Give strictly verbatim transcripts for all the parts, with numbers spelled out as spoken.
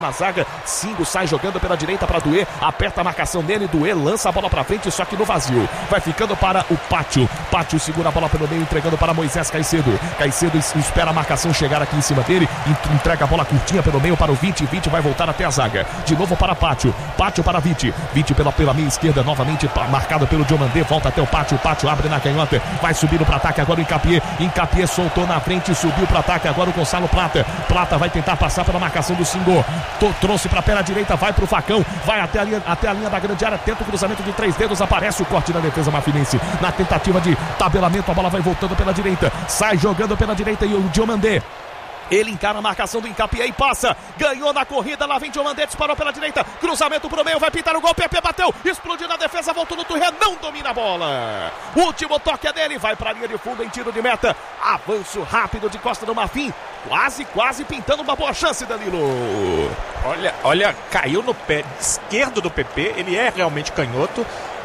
Na zaga, Singo sai jogando pela direita para Duê, aperta a marcação nele, Duê lança a bola para frente, só que no vazio, vai ficando para o Pátio, Pátio segura a bola pelo meio, entregando para Moisés Caicedo, Caicedo espera a marcação chegar aqui em cima dele, entrega a bola curtinha pelo meio para o Vite, Vite vai voltar até a zaga, de novo para Pátio, Pátio para Vite, Vite pela, pela meia esquerda, novamente marcado pelo Diomandé, volta até o Pátio, Pátio abre na canhota, vai subindo para ataque agora o Hincapié, Hincapié soltou na frente, subiu para ataque agora o Gonçalo Plata, Plata vai tentar passar pela marcação do Singo, trouxe para a perna direita, vai para o Facão, vai até a, linha, até a linha da grande área, tenta o cruzamento de três dedos, aparece o corte da defesa marfinense, na tentativa de tabelamento, a bola vai voltando pela direita, sai jogando pela direita e o Diomandé, ele encara a marcação do Hincapié e passa, ganhou na corrida, lá vem Diomandé, disparou pela direita, cruzamento pro meio, vai pintar o gol, Pepe bateu, explodiu na defesa, voltou no Turré, não domina a bola, último toque é dele, vai para a linha de fundo em tiro de meta, avanço rápido de Costa do Marfim, quase, quase pintando uma boa chance, Danilo. Olha, olha, caiu no pé esquerdo do P P, ele é realmente canhoto,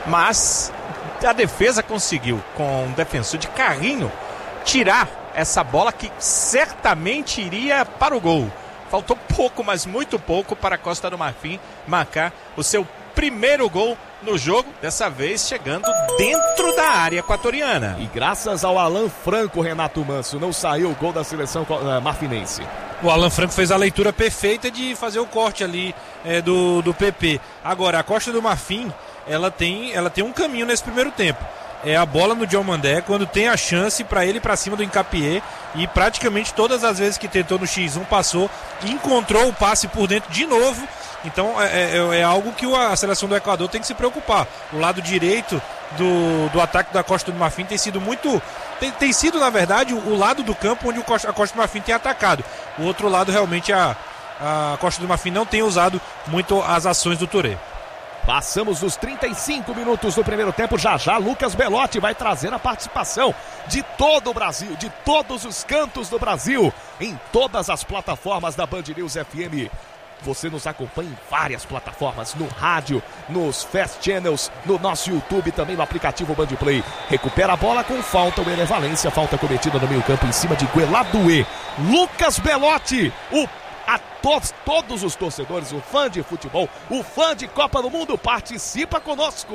mas a defesa conseguiu, com um defensor de carrinho, tirar essa bola que certamente iria para o gol. Faltou pouco, mas muito pouco para a Costa do Marfim marcar o seu primeiro gol no jogo, dessa vez chegando dentro da área equatoriana. E graças ao Alan Franco, Renato Manso, não saiu o gol da seleção uh, marfinense. O Alan Franco fez a leitura perfeita de fazer o corte ali é, do, do P P. Agora, a Costa do Marfim, ela tem, ela tem um caminho nesse primeiro tempo. É a bola no Diomandé, quando tem a chance para ele para cima do Hincapié, e praticamente todas as vezes que tentou no xis um passou, encontrou o passe por dentro de novo. Então é, é, é algo que a seleção do Equador tem que se preocupar. O lado direito do, do ataque da Costa do Marfim tem sido muito... Tem, tem sido, na verdade, o, o lado do campo onde o Costa, a Costa do Marfim tem atacado. O outro lado, realmente, a, a Costa do Marfim não tem usado muito as ações do Touré. Passamos os trinta e cinco minutos do primeiro tempo, já já Lucas Belotti vai trazer a participação de todo o Brasil, de todos os cantos do Brasil, em todas as plataformas da Band News F M. Você nos acompanha em várias plataformas, no rádio, nos Fast Channels, no nosso YouTube, também no aplicativo Band Play. Recupera a bola com falta, o Ener Valência, falta cometida no meio campo em cima de Gueladuê. Lucas Belotti, o a todos, todos os torcedores, o fã de futebol, o fã de Copa do Mundo, participa conosco.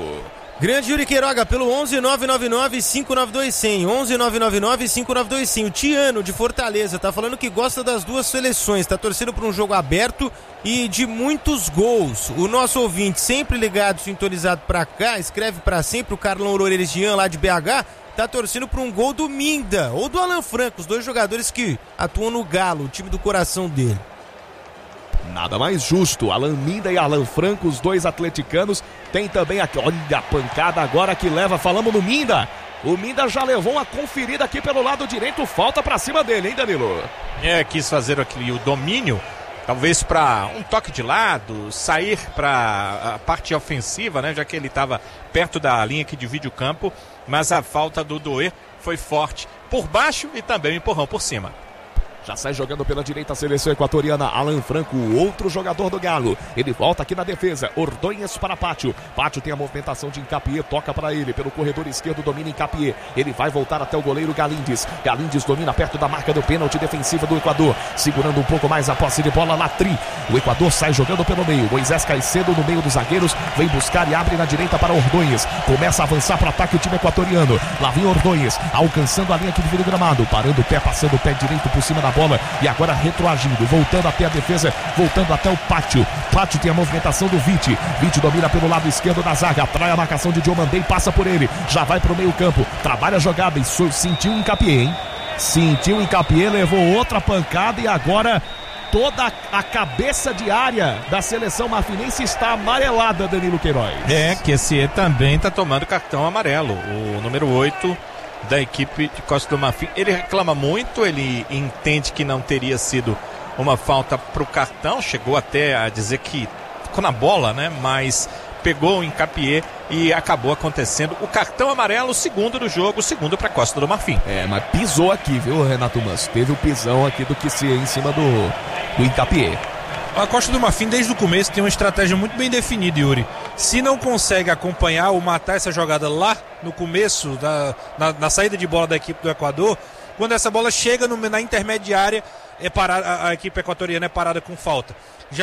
Grande Yuri Queiroga, pelo onze nove nove nove cinco nove dois zero zero, onze nove nove nove cinco nove dois zero zero. Tiano, de Fortaleza, tá falando que gosta das duas seleções, tá torcendo por um jogo aberto e de muitos gols. O nosso ouvinte, sempre ligado, sintonizado pra cá, escreve pra sempre, o Carlão Loureiros Jean, lá de B H, tá torcendo por um gol do Minda ou do Alan Franco, os dois jogadores que atuam no Galo, o time do coração dele. Nada mais justo, Alan Minda e Alan Franco, os dois atleticanos. Tem também aqui, olha a pancada agora que leva, falamos no Minda. O Minda já levou uma conferida aqui pelo lado direito, falta pra cima dele, hein, Danilo? É, quis fazer aquele o domínio, talvez para um toque de lado, sair para a parte ofensiva, né, já que ele estava perto da linha que divide o campo, mas a falta do Duê foi forte por baixo e também um empurrão por cima. Já sai jogando pela direita a seleção equatoriana, Alan Franco, outro jogador do Galo. Ele volta aqui na defesa, Ordonhas para Pátio. Pátio tem a movimentação de Hincapié, toca para ele, pelo corredor esquerdo domina Hincapié. Ele vai voltar até o goleiro Galindes. Galindes domina perto da marca do pênalti defensiva do Equador. Segurando um pouco mais a posse de bola, Latri. O Equador sai jogando pelo meio. Moisés Caicedo no meio dos zagueiros, vem buscar e abre na direita para Ordonhas. Começa a avançar para o ataque o time equatoriano. Lá vem Ordonhas, alcançando a linha que divide o gramado. Parando o pé, passando o pé direito por cima da bola e agora retroagindo, voltando até a defesa, voltando até o Pátio. Pátio tem a movimentação do Vite. Vite domina pelo lado esquerdo da zaga, atrai a marcação de Diomandé e passa por ele. Já vai pro meio campo, trabalha a jogada e sentiu o Hincapié, hein? Sentiu o Hincapié, levou outra pancada e agora toda a cabeça de área da seleção marfinense está amarelada, Danilo Queiroz. É, que esse também está tomando cartão amarelo, o número oito da equipe de Costa do Marfim. Ele reclama muito, ele entende que não teria sido uma falta para o cartão, chegou até a dizer que ficou na bola, né? Mas pegou o Hincapié e acabou acontecendo o cartão amarelo, o segundo do jogo, o segundo para Costa do Marfim. É, mas pisou aqui, viu, Renato Manso? Teve o pisão aqui do que se em cima do, do Hincapié. A Costa do Marfim, desde o começo, tem uma estratégia muito bem definida, Yuri. Se não consegue acompanhar ou matar essa jogada lá no começo, da, na, na saída de bola da equipe do Equador, quando essa bola chega no, na intermediária, é parada, a, a equipe equatoriana é parada com falta. Já